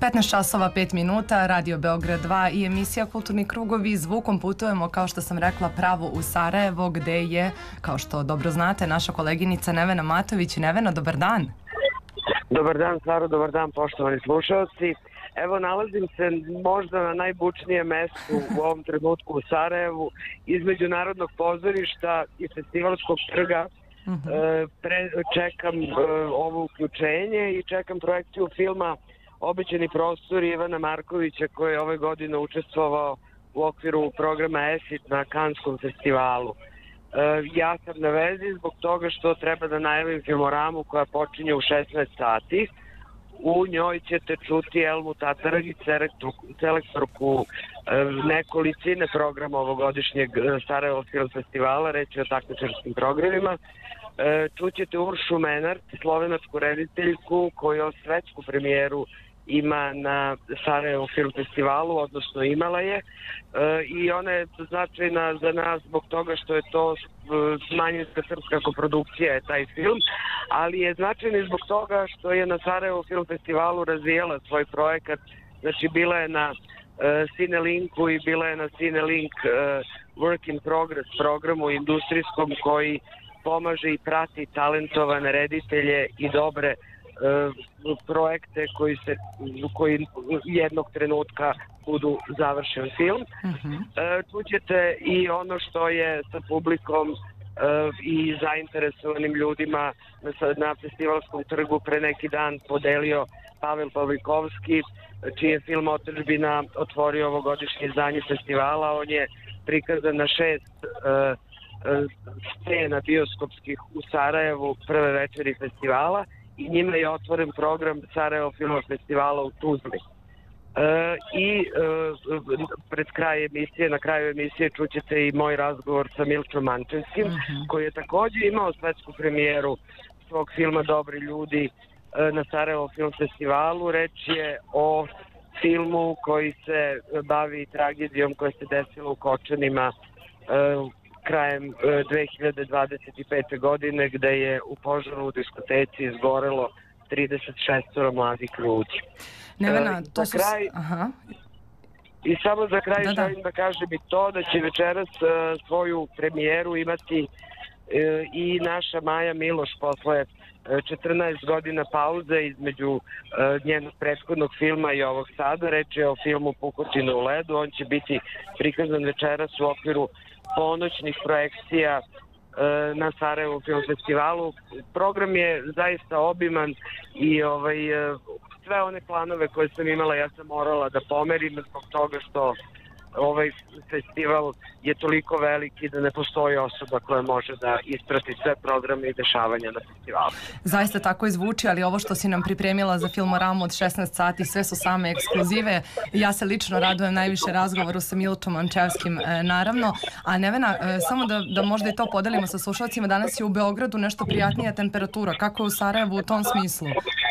15 časova 5 minuta, Radio Beograd 2 i emisija Kulturni krugovi. Zvukom putujemo, kao što sam rekla, pravo u Sarajevo, gde je, kao što dobro znate, naša koleginica Nevena Matović. Nevena, dobar dan. Dobar dan, Saro, dobar dan, poštovani slušalci. Evo, nalazim se možda na najbučnijem mestu u ovom trenutku u Sarajevu, između Narodnog pozorišta i Festivalskog trga. Čekam ovo uključenje i čekam projekciju filma Obećani prostori Ivana Markovića, koji je ove godine učestvovao u okviru programa ESIT na Kanskom festivalu. Ja sam na vezi zbog toga što treba da najavim filmoramu koja počinje u 16 sati. U njoj ćete čuti Elmu Tataragić, selektorku nekolicine programa ovogodišnjeg Sarajevo Film Festivala, reći o takmičarskim programima. Čućete Uršu Menart, slovenačku rediteljku koju svetsku premijeru ima na Sarajevo Film Festivalu, odnosno imala je, i ona je značajna za nas zbog toga što je to manjinska srpska koprodukcija je taj film, ali je značajna i zbog toga što je na Sarajevo Film Festivalu razvijala svoj projekat. Znači, bila je na Cinelinku i bila je na Cinelink Work in Progress programu industrijskom koji pomaže i prati talentovane reditelje i dobre projekte koji jednog trenutka budu završen film. Čućete i ono što je sa publikom i zainteresovanim ljudima na Festivalskom trgu pre neki dan podelio Pavel Pavlikovski, čiji je film Otadžbina otvorio ovogodišnje izdanje festivala. On je prikazan na 6 scena bioskopskih u Sarajevu prve večeri festivala i njima je otvoren program Sarajevo Film Festivala u Tuzli. Pred kraj emisije, na kraju emisije čućete i moj razgovor sa Milčom Mančevskim, koji je također imao svetsku premijeru svog filma Dobri ljudi na Sarajevo Film Festivalu. Reč je o filmu koji se bavi tragedijom koja se desila u Kočanima krajem 2025. godine, gde je u požaru u diskoteci izgorelo 36 mladih ljudi. Nevena, to su... I samo za kraj želim da kažem i to da će večeras svoju premijeru imati i naša Maja Miloš posle 14 godina pauze između njenog prethodnog filma i ovog sada. Reč je o filmu Pukotine u ledu. On će biti prikazan večeras u okviru ponoćnih projekcija na Sarajevo Film Festivalu. Program je zaista obiman i sve one planove koje sam imala ja sam morala da pomerim zbog toga što ovaj festival je toliko veliki da ne postoji osoba koja može da isprati sve programe i dešavanja na festivalu. Zaista tako i zvuči, ali ovo što si nam pripremila za filmoramu od 16 sati, sve su same ekskluzive. Ja se lično radujem najviše razgovoru sa Milčom Mančevskim, naravno. A Nevena, samo da možda i to podelimo sa slušalcima, danas je u Beogradu nešto prijatnija temperatura. Kako je u Sarajevu u tom smislu?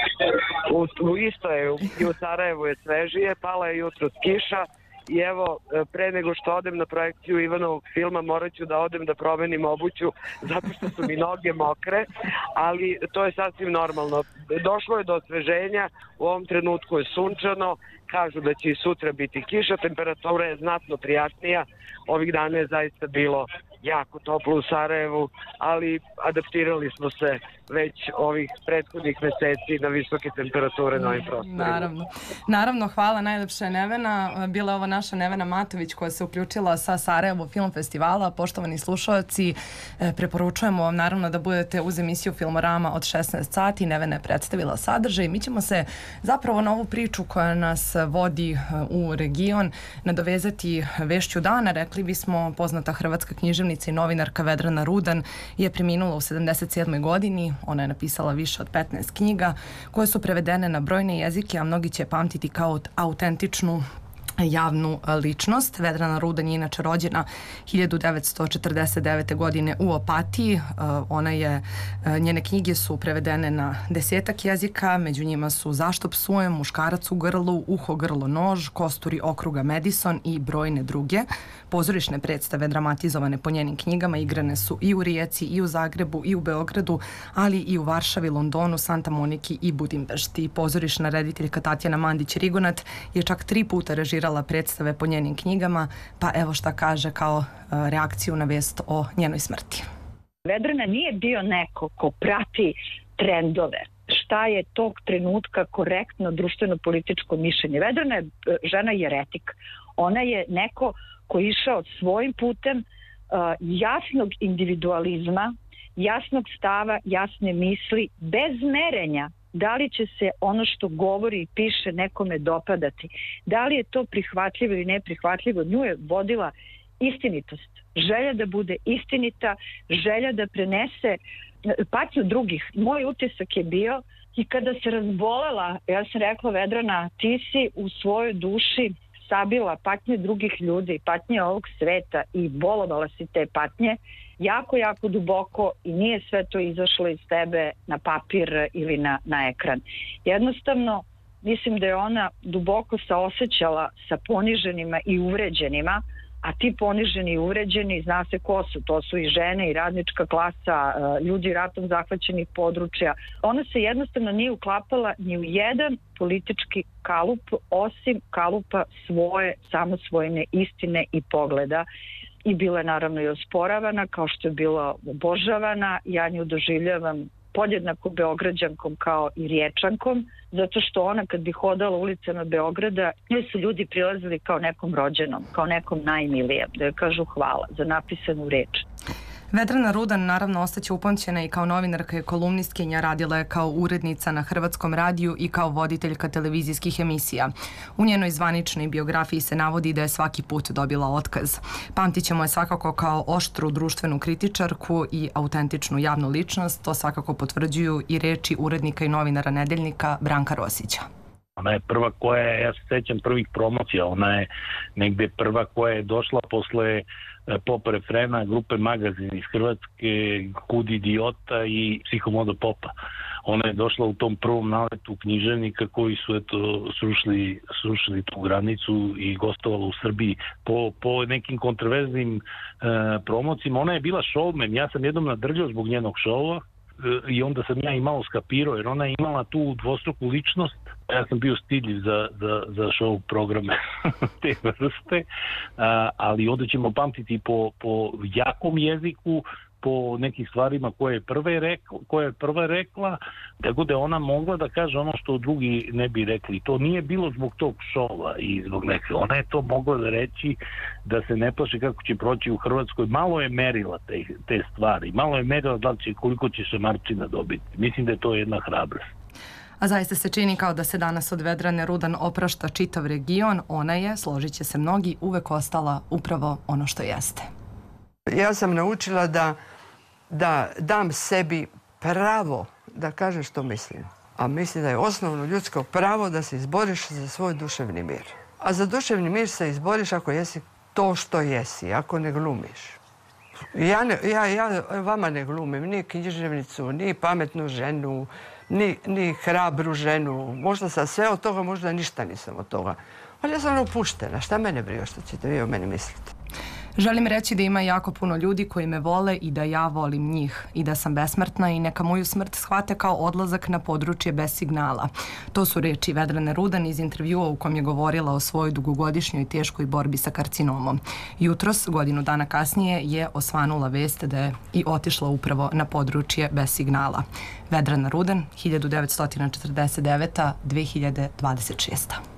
Isto je, i u Sarajevu je svežije, pala je jutro kiša. I evo, pre nego što odem na projekciju Ivanovog filma, morat ću da odem da promenim obuću, zato što su mi noge mokre, ali to je sasvim normalno. Došlo je do osveženja, u ovom trenutku je sunčano, kažu da će i sutra biti kiša, temperatura je znatno prijatnija, ovih dana je zaista bilo jako toplo u Sarajevu, ali adaptirali smo se već ovih prethodnih meseci na visoke temperature na ovim prostorima. Naravno, hvala najlepše Nevena. Bila je ovo naša Nevena Matović koja se uključila sa Sarajevo Film Festivala. Poštovani slušalci, preporučujemo vam naravno da budete uz emisiju Filmorama od 16 sati. Nevena je predstavila sadržaj. Mi ćemo se zapravo na ovu priču koja nas vodi u region nadovezati vešću dana. Rekli bismo, poznata hrvatska književnica i novinarka Vedrana Rudan je preminula u 77. godini. Ona je napisala više od 15 knjiga koje su prevedene na brojne jezike, a mnogi će pamtiti kao autentičnu javnu ličnost. Vedrana Rudan je inače rođena 1949. godine u Opatiji. Njene knjige su prevedene na 10 jezika, među njima su Zašto psujem, Muškarac u grlu, Uho, grlo, nož, Kosturi okruga Madison i brojne druge. Pozorišne predstave dramatizovane po njenim knjigama igrane su i u Rijeci, i u Zagrebu, i u Beogradu, ali i u Varšavi, Londonu, Santa Moniki i Budimpešti. Pozorišna rediteljka Tatjana Mandić-Rigonat je čak 3 puta režirala predstave po njenim knjigama, pa evo šta kaže kao reakciju na vest o njenoj smrti. Vedrana nije bio neko ko prati trendove. Šta je tog trenutka korektno društveno-političko mišljenje? Vedrana je žena jeretik. Ona je neko ko je išao svojim putem jasnog individualizma, jasnog stava, jasne misli, bez merenja da li će se ono što govori i piše nekome dopadati. Da li je to prihvatljivo ili neprihvatljivo, nju je vodila istinitost. Želja da bude istinita, želja da prenese patnju drugih. Moj utisak je bio i kada se razbolela, ja sam rekla Vedrana, ti si u svojoj duši sabila patnje drugih ljudi, patnje ovog sveta i bolovala si te patnje jako, jako duboko i nije sve to izašlo iz tebe na papir ili na ekran. Jednostavno, mislim da je ona duboko saosećala sa poniženima i uvređenima, a ti poniženi i uvređeni, zna se ko su, to su i žene i radnička klasa, ljudi ratom zahvaćenih područja. Ona se jednostavno nije uklapala ni u jedan politički kalup, osim kalupa svoje, samosvojne istine i pogleda. I bila je naravno i osporavana, kao što je bila obožavana. Ja nju doživljavam podjednako Beograđankom kao i Riječankom, zato što ona kad bi hodala ulicama Beograda, njoj su ljudi prilazili kao nekom rođenom, kao nekom najmilijem, da joj kažu hvala za napisanu reč. Vedrana Rudan naravno ostaće upamćena i kao novinarka i kolumnistkinja, radila je kao urednica na Hrvatskom radiju i kao voditeljka televizijskih emisija. U njenoj zvaničnoj biografiji se navodi da je svaki put dobila otkaz. Pamtit ćemo je svakako kao oštru društvenu kritičarku i autentičnu javnu ličnost, to svakako potvrđuju i reči urednika i novinara Nedeljnika Branka Rosića. Ona je prva koja je, ja se sećam prvih promocija, ona je negde prva koja je došla posle pop refrena grupe Magazin iz Hrvatske, Kud idiota i Psihomoda popa. Ona je došla u tom prvom naletu književnika koji su srušili tu granicu i gostovala u Srbiji po nekim kontroverznim promocijama. Ona je bila showman, ja sam jednom nadrljao zbog njenog šova i onda sam ja i malo skapirao, jer ona je imala tu dvostruku ličnost. Ja sam bio stidljiv za show programe te vrste, ali onda ćemo pamtiti po jakom jeziku, po nekim stvarima koje je prva rekla, tako da ona mogla da kaže ono što drugi ne bi rekli. To nije bilo zbog tog šova i zbog neke. Ona je to mogla da reći da se ne plaši kako će proći u Hrvatskoj. Malo je merila te stvari. Malo je merila koliko će se Marčina dobiti. Mislim da je to jedna hrabrost. A zaista se čini kao da se danas od Vedrane Rudan oprašta čitav region. Ona je, složit će se mnogi, uvek ostala upravo ono što jeste. Ja sam naučila da dam sebi pravo da kažem što mislim. A mislim da je osnovno ljudsko pravo da se izboriš za svoj duševni mir. A za duševni mir se izboriš ako jesi to što jesi, ako ne glumiš. Ja vama ne glumim ni književnicu, ni pametnu ženu, ni hrabru ženu. Možda sam sve od toga, možda ništa nisam od toga. Ali ja sam opuštena. Šta mene briga što ćete vi o meni misliti? Želim reći da ima jako puno ljudi koji me vole i da ja volim njih i da sam besmrtna i neka moju smrt shvate kao odlazak na područje bez signala. To su reči Vedrane Rudan iz intervjua u kom je govorila o svojoj dugogodišnjoj i teškoj borbi sa karcinomom. Jutros, godinu dana kasnije, je osvanula vest da je i otišla upravo na područje bez signala. Vedrana Rudan, 1949. 2026.